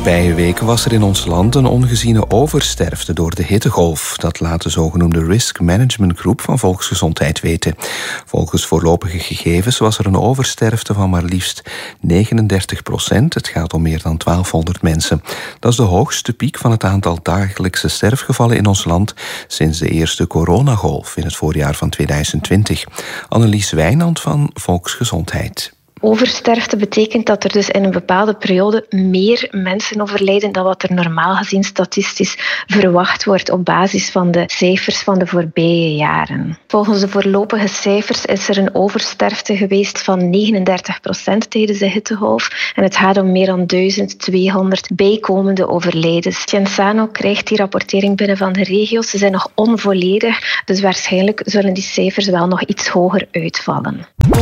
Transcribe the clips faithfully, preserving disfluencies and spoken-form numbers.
voorbije weken was er in ons land een ongeziene oversterfte door de hittegolf. Dat laat de zogenoemde Risk Management Group van Volksgezondheid weten. Volgens voorlopige gegevens was er een oversterfte van maar liefst negenendertig procent. Het gaat om meer dan twaalfhonderd mensen. Dat is de hoogste piek van het aantal dagelijkse sterfgevallen in ons land sinds de eerste coronagolf in het voorjaar van tweeduizend twintig. Annelies Wijnand van Volksgezondheid. Oversterfte betekent dat er dus in een bepaalde periode meer mensen overlijden dan wat er normaal gezien statistisch verwacht wordt op basis van de cijfers van de voorbije jaren. Volgens de voorlopige cijfers is er een oversterfte geweest van negenendertig procent tijdens de hittegolf en het gaat om meer dan duizend tweehonderd bijkomende overlijdens. Genzano krijgt die rapportering binnen van de regio's. Ze zijn nog onvolledig, dus waarschijnlijk zullen die cijfers wel nog iets hoger uitvallen.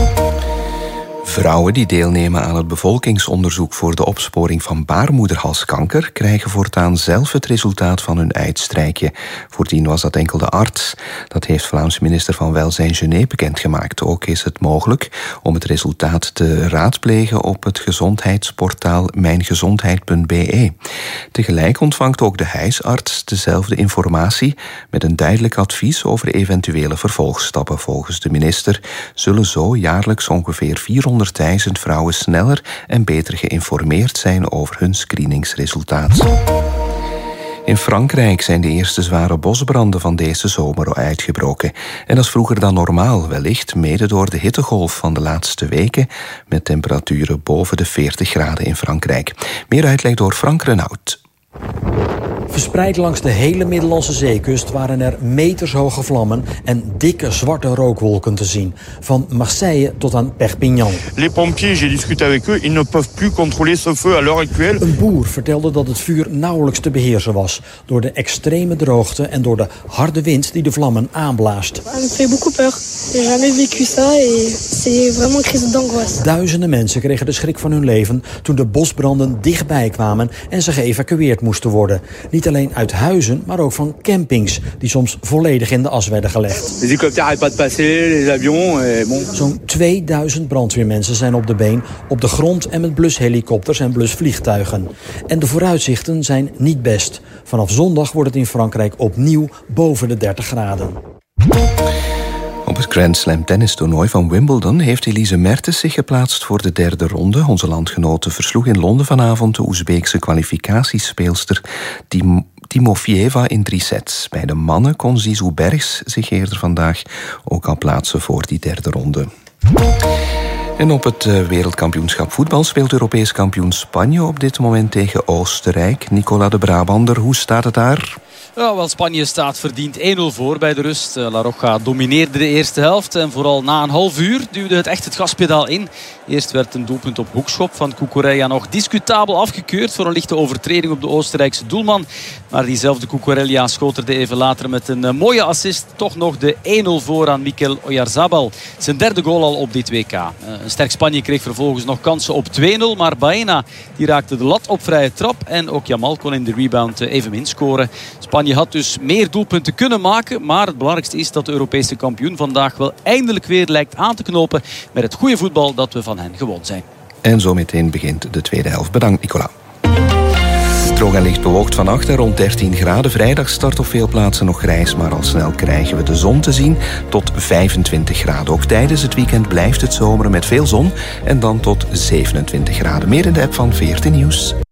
Vrouwen die deelnemen aan het bevolkingsonderzoek voor de opsporing van baarmoederhalskanker krijgen voortaan zelf het resultaat van hun eidstrijkje. Voordien was dat enkel de arts. Dat heeft Vlaamse minister van Welzijn Genet bekendgemaakt. Ook is het mogelijk om het resultaat te raadplegen op het gezondheidsportaal mijngezondheid punt b e. Tegelijk ontvangt ook de huisarts dezelfde informatie met een duidelijk advies over eventuele vervolgstappen. Volgens de minister zullen zo jaarlijks ongeveer vierhonderdduizend vrouwen sneller en beter geïnformeerd zijn over hun screeningsresultaat. In Frankrijk zijn de eerste zware bosbranden van deze zomer uitgebroken. En dat is vroeger dan normaal, wellicht mede door de hittegolf van de laatste weken met temperaturen boven de veertig graden in Frankrijk. Meer uitleg door Frank Renaud. Verspreid langs de hele Middellandse zeekust waren er metershoge vlammen en dikke zwarte rookwolken te zien. Van Marseille tot aan Perpignan. Les pompiers, j'ai discuté avec eux, ils ne peuvent plus contrôler ce feu à l'heure actuelle. Een boer vertelde dat het vuur nauwelijks te beheersen was door de extreme droogte en door de harde wind die de vlammen aanblaast. Ça me fait beaucoup peur. J'ai jamais vécu ça et c'est vraiment une crise d'angoisse. Duizenden mensen kregen de schrik van hun leven toen de bosbranden dichtbij kwamen en ze geëvacueerd moesten worden. Niet alleen uit huizen, maar ook van campings die soms volledig in de as werden gelegd. Les hélicoptères arrêtent pas de passer, les avions, et bon. Zo'n tweeduizend brandweermensen zijn op de been, op de grond en met blushelikopters en blusvliegtuigen. En de vooruitzichten zijn niet best. Vanaf zondag wordt het in Frankrijk opnieuw boven de dertig graden. Op het Grand Slam tennistoernooi van Wimbledon heeft Elise Mertens zich geplaatst voor de derde ronde. Onze landgenote versloeg in Londen vanavond de Oezbeekse kwalificatiespeelster Tim- Timofeeva in drie sets. Bij de mannen kon Zizou Bergs zich eerder vandaag ook al plaatsen voor die derde ronde. En op het wereldkampioenschap voetbal speelt Europees kampioen Spanje op dit moment tegen Oostenrijk. Nicola de Brabander, hoe staat het daar? Ja, wel, Spanje staat verdiend één nul voor bij de rust. La Roja domineerde de eerste helft. En vooral na een half uur duwde het echt het gaspedaal in. Eerst werd een doelpunt op hoekschop van Cucurella nog discutabel afgekeurd voor een lichte overtreding op de Oostenrijkse doelman. Maar diezelfde Cucurella schoot er even later met een mooie assist toch nog de één nul voor aan Mikel Oyarzabal. Zijn derde goal al op dit W K. Een sterk Spanje kreeg vervolgens nog kansen op twee nul. Maar Baena die raakte de lat op vrije trap. En ook Jamal kon in de rebound evenmin scoren. Spanje had dus meer doelpunten kunnen maken. Maar het belangrijkste is dat de Europese kampioen vandaag wel eindelijk weer lijkt aan te knopen met het goede voetbal dat we van hen gewoon zijn. En zo meteen begint de tweede helft. Bedankt, Nicola. Droog en licht bewolkt vannacht en rond dertien graden. Vrijdag start op veel plaatsen nog grijs, maar al snel krijgen we de zon te zien tot vijfentwintig graden. Ook tijdens het weekend blijft het zomeren met veel zon en dan tot zevenentwintig graden. Meer in de app van V R T Nieuws.